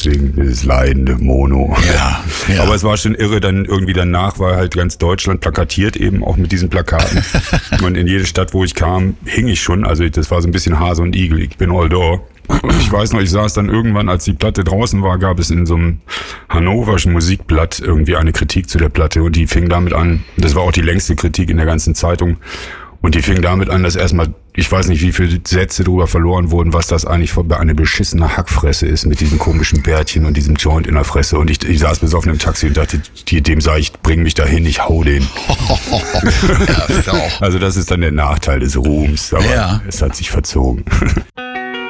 deswegen dieses leidende Mono. Ja. Aber es war schon irre, dann irgendwie danach war halt ganz Deutschland plakatiert eben auch mit diesen Plakaten. Und in jede Stadt, wo ich kam, hing ich schon. Also das war so ein bisschen Hase und Igel. Ich bin all da. Und ich weiß noch, ich saß dann irgendwann, als die Platte draußen war, gab es in so einem hannoverschen Musikblatt irgendwie eine Kritik zu der Platte. Und die fing damit an, das war auch die längste Kritik in der ganzen Zeitung. Und die fing damit an, dass erstmal, ich weiß nicht, wie viele Sätze drüber verloren wurden, was das eigentlich für eine beschissene Hackfresse ist mit diesem komischen Bärtchen und diesem Joint in der Fresse. Und ich saß besoffen im Taxi und dachte, dem sag ich, bring mich dahin, ich hau den. Ja, also das ist dann der Nachteil des Ruhms, aber es hat sich verzogen.